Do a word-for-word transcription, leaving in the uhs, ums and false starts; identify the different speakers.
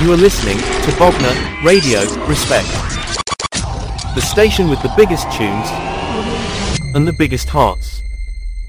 Speaker 1: You are listening to Bogner Radio, respect. The station with the biggest tunes and the biggest hearts.